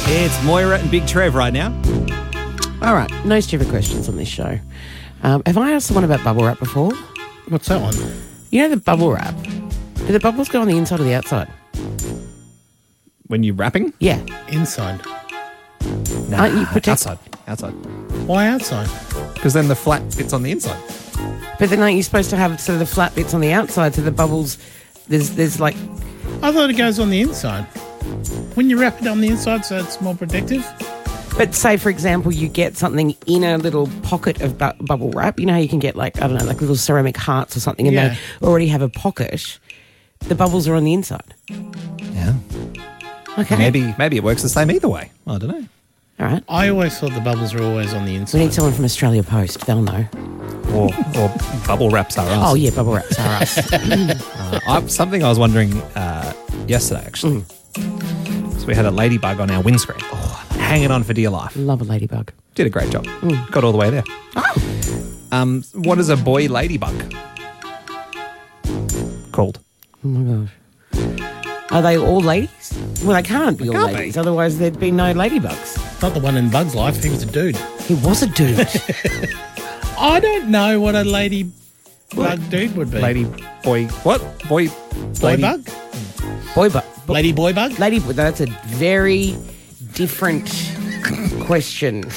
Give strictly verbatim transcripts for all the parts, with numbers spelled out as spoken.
It's Moira and Big Trev right now. All right, no stupid questions on this show. Um, have I asked someone about bubble wrap before? What's that one? You know the bubble wrap? Do the bubbles go on the inside or the outside? When you're wrapping? Yeah. Inside. Nah, Aren't you protect- outside. Outside. Why outside? Because then the flat bit's on the inside. But then aren't you supposed to have sort of the flat bits on the outside so the bubbles, there's there's like... I thought it goes on the inside. When you wrap it on the inside so it's more protective? But say, for example, you get something in a little pocket of bu- bubble wrap. You know how you can get, like, I don't know, like little ceramic hearts or something, and Yeah. they already have a pocket. The bubbles are on the inside. Yeah. Okay. Maybe maybe it works the same either way. I don't know. All right. I always thought the bubbles were always on the We inside. need someone from Australia Post. They'll know. Or, or bubble wraps are us. Oh, yeah, bubble wraps are us. Uh, I, something I was wondering uh, yesterday, actually. So we had a ladybug on our windscreen. Oh, hanging on for dear life. Love a ladybug. Did a great job. Got all the way there. Um, what is a boy ladybug called? Oh, my gosh. Are they all ladies? Well, they can't be all can't ladies. be. Otherwise, there'd be no ladybugs. Not the one in Bug's Life. He was a dude. He was a dude. I don't know what a lady bug dude would be. Lady boy. What? Boy. boy lady- bug? Boy bug. Lady boy bug? Lady, that's a very different question.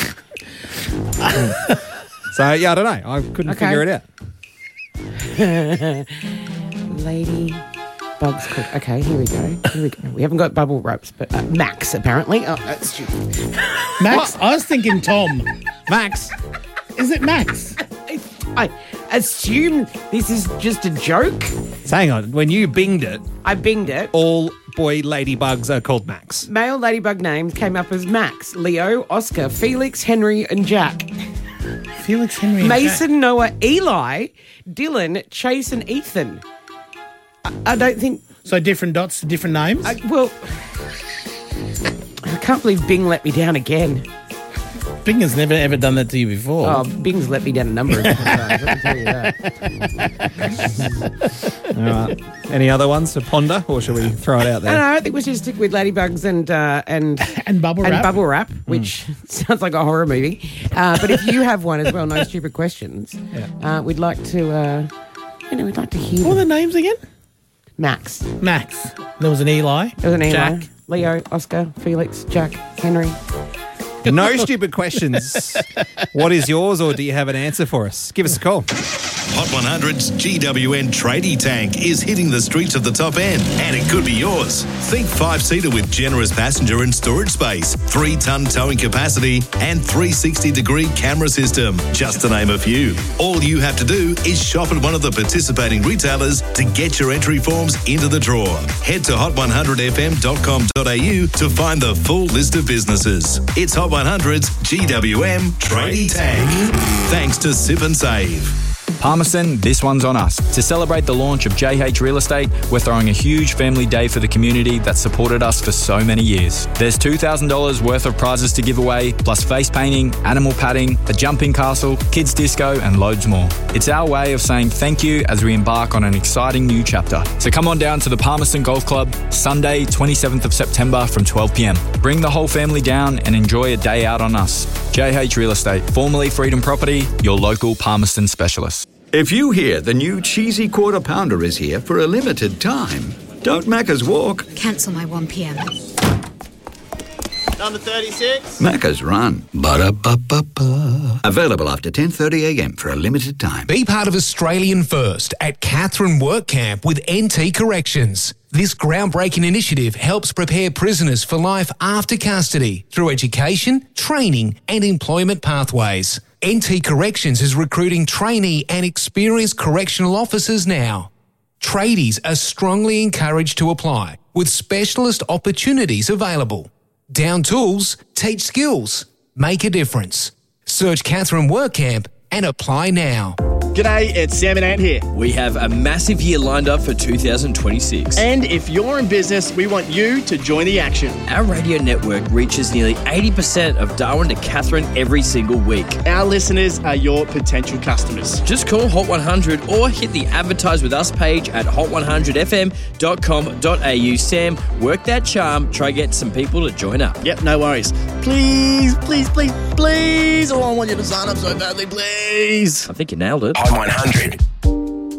So, yeah, I don't know. I couldn't Okay. figure it out. Lady bugs. Cook. Okay, here we go. Here we go. We haven't got bubble wraps, but uh, Max apparently. Oh, that's stupid. Max? I was thinking Tom. Max. Is it Max? I assume this is just a joke. So hang on. When you binged it, I binged it. all boy ladybugs are called Max. Male ladybug names came up as Max, Leo, Oscar, Felix, Henry, and Jack. Felix Henry and Mason, Noah, Eli, Dylan, Chase, and Ethan. I, I don't think. Jack. So different dots, different names? I, well, I can't believe Bing let me down again. Bing has never ever done that to you before. Oh, Bing's let me down a number of different times. Let me tell you that. All right. Any other ones to ponder, or should we throw it out I, there? don't know, I think we should stick with ladybugs and uh, and and bubble and wrap? bubble wrap, which sounds like a horror movie. Uh, but if you have one as well, no stupid questions. Uh, we'd like to, uh, you know, we'd like to hear What are them. the names again? Max. Max. There was an Eli. There was an Eli, Jack. Leo, Oscar, Felix, Jack, Henry. No stupid questions. What is yours, or do you have an answer for us? Give us a call. Hot one hundred's G W N tradie tank is hitting the streets of the top end, and it could be yours. Think five-seater with generous passenger and storage space, three-ton towing capacity, and three sixty degree camera system, just to name a few. All you have to do is shop at one of the participating retailers to get your entry forms into the draw. Head to hot one hundred f m dot com dot a u to find the full list of businesses. It's Hot one hundred's G W M tradie tank. Thanks to Sip and Save. Palmerston, this one's on us. To celebrate the launch of J H Real Estate, we're throwing a huge family day for the community that's supported us for so many years. There's two thousand dollars worth of prizes to give away, plus face painting, animal padding, a jumping castle, kids disco, and loads more. It's our way of saying thank you as we embark on an exciting new chapter. So come on down to the Palmerston Golf Club, Sunday, twenty-seventh of September from twelve p m. Bring the whole family down and enjoy a day out on us. J H Real Estate, formerly Freedom Property, your local Palmerston specialist. If you hear the new cheesy quarter pounder is here for a limited time, don't Macca's walk, Cancel my one p m. Number thirty-six. Macca's run. Ba-da-ba-ba-ba. Available after ten thirty a m for a limited time. Be part of Australian First at Catherine Work Camp with N T Corrections. This groundbreaking initiative helps prepare prisoners for life after custody through education, training and employment pathways. N T Corrections is recruiting trainee and experienced correctional officers now. Tradies are strongly encouraged to apply, with specialist opportunities available. Down tools, teach skills, make a difference. Search Catherine Work Camp and apply now. G'day, it's Sam and Ant here. We have a massive year lined up for two thousand twenty-six. And if you're in business, we want you to join the action. Our radio network reaches nearly eighty percent of Darwin to Katherine every single week. Our listeners are your potential customers. Just call Hot one hundred or hit the Advertise With Us page at hot one hundred f m dot com dot a u. Sam, work that charm. Try get some people to join up. Yep, no worries. Please, please, please, please. Oh, I want you to sign up so badly, please. I think you nailed it. Hot one hundred.